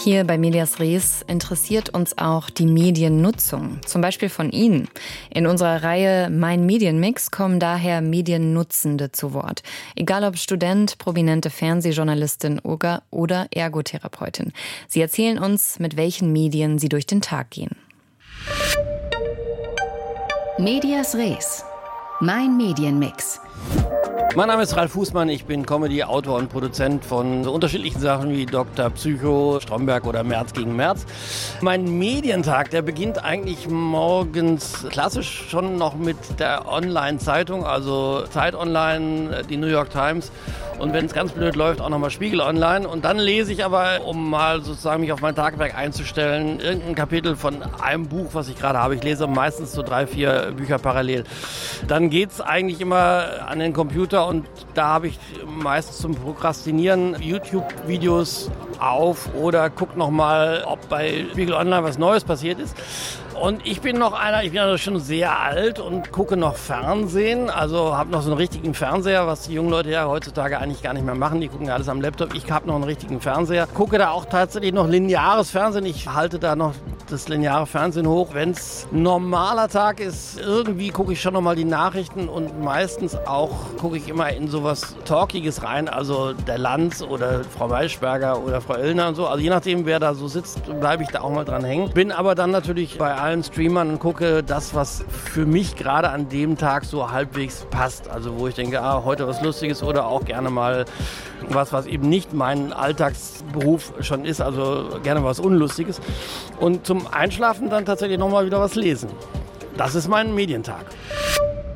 Hier bei Medias Res interessiert uns auch die Mediennutzung, zum Beispiel von Ihnen. In unserer Reihe Mein Medienmix kommen daher Mediennutzende zu Wort. Egal ob Student, prominente Fernsehjournalistin oder Ergotherapeutin. Sie erzählen uns, mit welchen Medien sie durch den Tag gehen. Medias Res. Mein Medienmix. Mein Name ist Ralf Fußmann, ich bin Comedy-Autor und Produzent von so unterschiedlichen Sachen wie Dr. Psycho, Stromberg oder März gegen März. Mein Medientag, der beginnt eigentlich morgens klassisch schon noch mit der Online-Zeitung, also Zeit Online, die New York Times und wenn es ganz blöd läuft, auch nochmal Spiegel Online. Und dann lese ich aber, um mal sozusagen mich auf mein Tagwerk einzustellen, irgendein Kapitel von einem Buch, was ich gerade habe. Ich lese meistens so 3-4 Bücher parallel. Dann geht's eigentlich immer an den Computer und da habe ich meistens zum Prokrastinieren YouTube-Videos auf oder gucke nochmal, ob bei Spiegel Online was Neues passiert ist. Und ich bin also schon sehr alt und gucke noch Fernsehen, also habe noch so einen richtigen Fernseher, was die jungen Leute ja heutzutage eigentlich gar nicht mehr machen, die gucken ja alles am Laptop. Ich habe noch einen richtigen Fernseher, gucke da auch tatsächlich noch lineares Fernsehen, ich halte da noch das lineare Fernsehen hoch. Wenn es normaler Tag ist, irgendwie gucke ich schon nochmal die Nachrichten und meistens auch gucke ich immer in sowas Talkiges rein, also der Lanz oder Frau Maischberger oder Frau Illner und so, also je nachdem, wer da so sitzt, bleibe ich da auch mal dran hängen. Bin aber dann natürlich bei allen Streamern und gucke das, was für mich gerade an dem Tag so halbwegs passt. Also wo ich denke, heute was Lustiges oder auch gerne mal was eben nicht mein Alltagsberuf schon ist, also gerne was Unlustiges. Und zum Einschlafen dann tatsächlich nochmal wieder was lesen. Das ist mein Medientag.